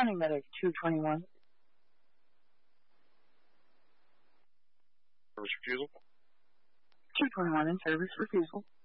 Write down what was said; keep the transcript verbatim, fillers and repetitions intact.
County Medic two twenty-one. Service refusal. two twenty-one in service refusal.